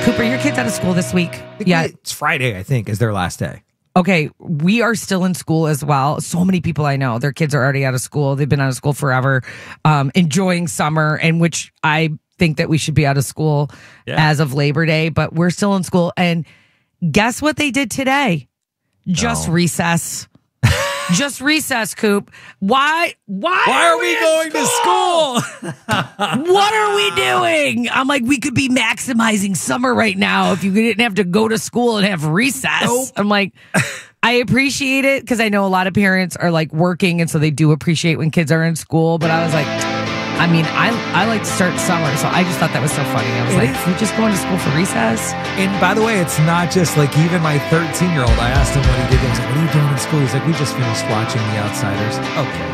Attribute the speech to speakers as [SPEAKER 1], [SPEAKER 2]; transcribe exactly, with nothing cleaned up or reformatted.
[SPEAKER 1] Cooper, your kid's out of school this week. Yeah.
[SPEAKER 2] It's Friday, I think, is their last day.
[SPEAKER 1] Okay, we are still in school as well. So many people I know, their kids are already out of school. They've been out of school forever, um, enjoying summer, and which I think that we should be out of school
[SPEAKER 2] Yeah.
[SPEAKER 1] as of Labor Day, but we're still in school. And guess what they did today? Just
[SPEAKER 2] No.
[SPEAKER 1] recess. Just recess, Coop. Why? Why?
[SPEAKER 2] Why are we
[SPEAKER 1] in
[SPEAKER 2] going to school?
[SPEAKER 1] What are we doing? I'm like, we could be maximizing summer right now if you didn't have to go to school and have recess.
[SPEAKER 2] Nope.
[SPEAKER 1] I'm like, I appreciate it because I know a lot of parents are like working, and so they do appreciate when kids are in school. But I was like, I mean, I I like to start summer, so I just thought that was so funny. I was
[SPEAKER 2] It
[SPEAKER 1] like,
[SPEAKER 2] is.
[SPEAKER 1] we're just going to school for recess.
[SPEAKER 2] And by the way, it's not just like even my thirteen-year-old, I asked him what he did. I was like, what are you doing in school? He's like, we just finished watching The Outsiders. Okay.